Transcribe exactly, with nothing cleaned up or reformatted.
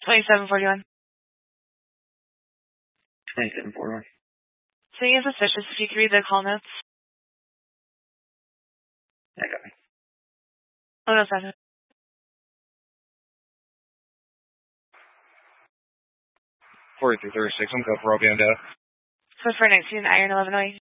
twenty-seven forty-one. twenty-seven forty-one. Seeing is suspicious. If you could read the call notes. I got me. Oh, no, seven. forty-three thirty-six, I'm going for Robbie and Dad. So for nineteen, Iron, Illinois.